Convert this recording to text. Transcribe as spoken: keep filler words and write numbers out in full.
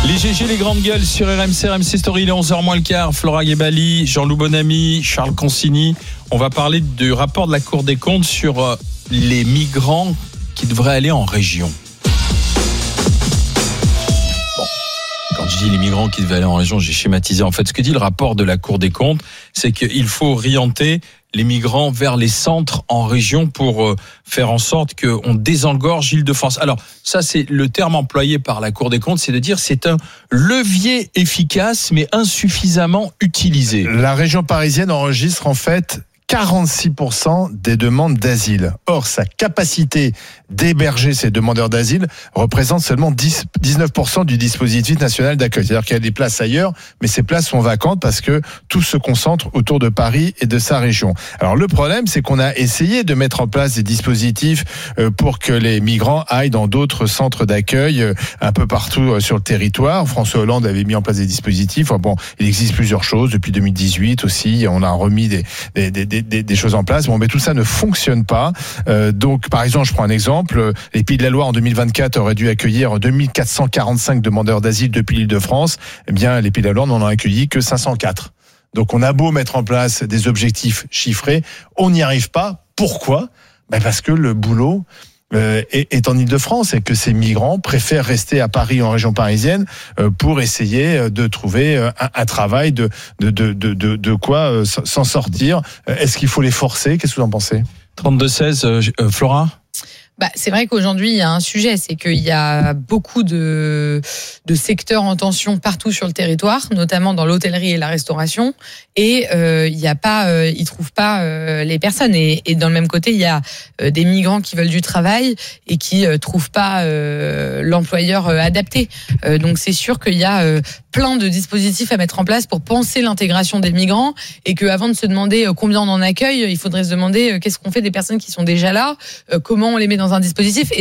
Les G G, les grandes gueules sur R M C, R M C Story, il est onze heures moins le quart. Flora Guébali, Jean-Loup Bonamy, Charles Consigny. On va parler du rapport de la Cour des comptes sur les migrants qui devraient aller en région. Bon, quand je dis les migrants qui devraient aller en région, j'ai schématisé. En fait, ce que dit le rapport de la Cour des comptes, c'est qu'il faut orienter les migrants vers les centres en région pour euh, faire en sorte qu'on désengorge l'Île-de-France. Alors, ça, c'est le terme employé par la Cour des comptes, c'est de dire c'est un levier efficace, mais insuffisamment utilisé. La région parisienne enregistre en fait quarante-six pour cent des demandes d'asile. Or, sa capacité d'héberger ces demandeurs d'asile représente seulement dix, dix-neuf pour cent du dispositif national d'accueil. C'est-à-dire qu'il y a des places ailleurs, mais ces places sont vacantes parce que tout se concentre autour de Paris et de sa région. Alors, le problème, c'est qu'on a essayé de mettre en place des dispositifs pour que les migrants aillent dans d'autres centres d'accueil un peu partout sur le territoire. François Hollande avait mis en place des dispositifs. Bon, il existe plusieurs choses. Depuis deux mille dix-huit aussi, on a remis des, des, des, des Des, des choses en place. Bon, mais tout ça ne fonctionne pas. Euh, donc, par exemple, je prends un exemple. Les Pays de la Loire, en deux mille vingt-quatre, auraient dû accueillir deux mille quatre cent quarante-cinq demandeurs d'asile depuis l'Île-de-France. Eh bien, les Pays de la Loire n'en ont accueilli que cinq cent quatre. Donc, on a beau mettre en place des objectifs chiffrés, on n'y arrive pas. Pourquoi ? Ben parce que le boulot Euh, est en Île-de-France et que ces migrants préfèrent rester à Paris, en région parisienne, euh, pour essayer de trouver un, un travail, de, de, de, de, de, de quoi euh, s'en sortir. Est-ce qu'il faut les forcer ? Qu'est-ce que vous en pensez ? trente-deux seize, euh, Flora ? Bah, c'est vrai qu'aujourd'hui, il y a un sujet, c'est qu'il y a beaucoup de, de secteurs en tension partout sur le territoire, notamment dans l'hôtellerie et la restauration, et euh, il y a pas, euh, ils trouvent pas euh, les personnes. Et, et dans le même côté, il y a euh, des migrants qui veulent du travail et qui euh, trouvent pas euh, l'employeur euh, adapté. Euh, donc c'est sûr qu'il y a euh, plein de dispositifs à mettre en place pour penser l'intégration des migrants, et qu'avant de se demander combien on en accueille, il faudrait se demander qu'est-ce qu'on fait des personnes qui sont déjà là, comment on les met dans un dispositif.